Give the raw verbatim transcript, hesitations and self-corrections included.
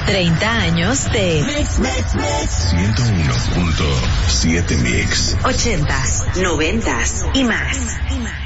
treinta años de Mix, Mix, Mix. ciento uno punto siete Mix. ochentas, noventas y más. Y más.